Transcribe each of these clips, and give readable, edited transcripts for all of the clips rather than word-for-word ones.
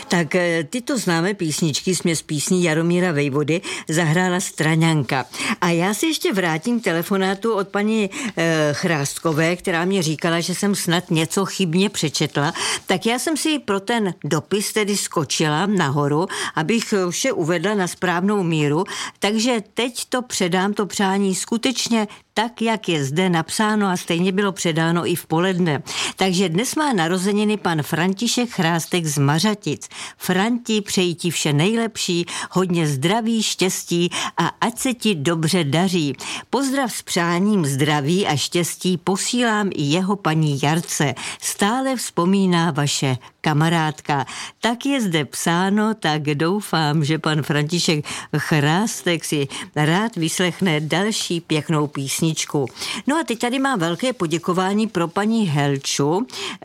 Tak tyto známé písničky, směs písní Jaromíra Vejvody, zahrála Straňanka. A já se ještě vrátím k telefonátu od paní Chrástkové, která mě říkala, že jsem snad něco chybně přečetla. Tak já jsem si pro ten dopis tedy skočila nahoru, abych vše uvedla na správnou míru. Takže teď to předám, to přání skutečně tak, jak je zde napsáno a stejně bylo předáno i v poledne. Takže dnes má narozeniny pan František Chrástek z Mařatic. Franti, přeji ti vše nejlepší, hodně zdraví, štěstí a ať se ti dobře daří. Pozdrav s přáním zdraví a štěstí posílám i jeho paní Jarce. Stále vzpomíná vaše kamarádka. Tak je zde psáno, tak doufám, že pan František Chrástek si rád vyslechne další pěknou písničku. No a teď tady má velké poděkování pro paní Helču,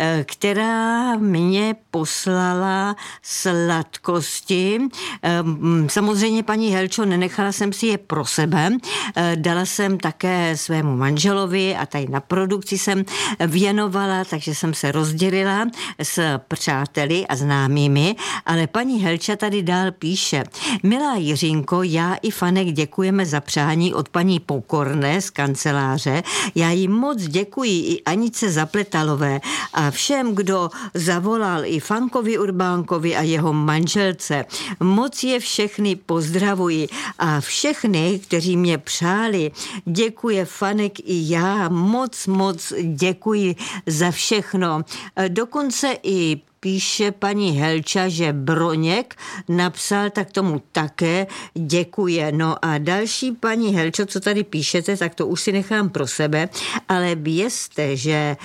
která mě poslala sladkosti. Samozřejmě, paní Helčo, nenechala jsem si je pro sebe. Dala jsem také svému manželovi a tady na produkci jsem věnovala, takže jsem se rozdělila s přáteli a známými, ale paní Helča tady dál píše: Milá Jiřinko, já i Fanek děkujeme za přání od paní Pokorné z kanceláře. Já jí moc děkuji i Anice Zapletalové a všem, kdo zavolal, i Fankovi Urbánkovi a jeho manželce. Moc je všechny pozdravuji a všechny, kteří mě přáli, děkuje Fanek i já. Moc děkuji za všechno. Dokonce i píše paní Helča, že Broněk napsal, tak tomu také děkuje. No a další, paní Helčo, co tady píšete, tak to už si nechám pro sebe, ale vězte, že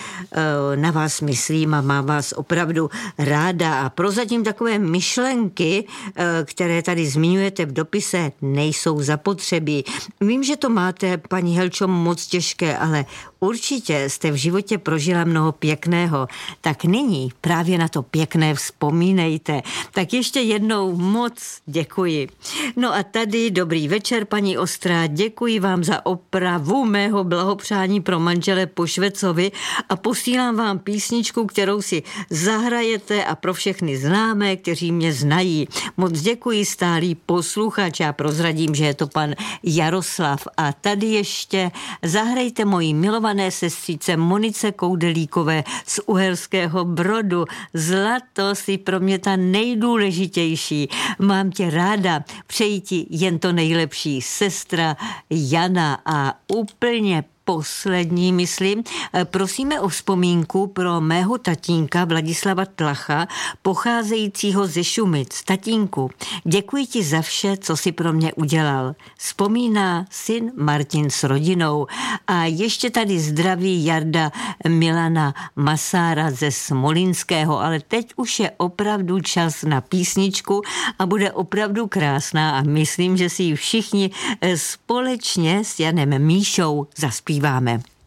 na vás myslím a mám vás opravdu ráda a prozatím takové myšlenky, které tady zmiňujete v dopise, nejsou zapotřebí. Vím, že to máte, paní Helčo, moc těžké, ale určitě jste v životě prožila mnoho pěkného, tak nyní právě na to pěkné vzpomínejte. Tak ještě jednou moc děkuji. No a tady dobrý večer, paní Ostrá, děkuji vám za opravu mého blahopřání pro manžele Pošvecovi a posílám vám písničku, kterou si zahrajete a pro všechny známé, kteří mě znají. Moc děkuji, stálý posluchač, já prozradím, že je to pan Jaroslav. A tady ještě zahrajte mojí milované sestřice Monice Koudelíkové z Uherského Brodu. Zlato, jsi pro mě ta nejdůležitější. Mám tě ráda, přeji ti jen to nejlepší. Sestra Jana a úplně poslední, myslím, prosíme o vzpomínku pro mého tatínka Vladislava Tlacha, pocházejícího ze Šumic. Tatínku, děkuji ti za vše, co jsi pro mě udělal. Vzpomíná syn Martin s rodinou. A ještě tady zdraví Jarda Milana Masára ze Smolínského, ale teď už je opravdu čas na písničku a bude opravdu krásná a myslím, že si ji všichni společně s Janem Míšou zaspíváme.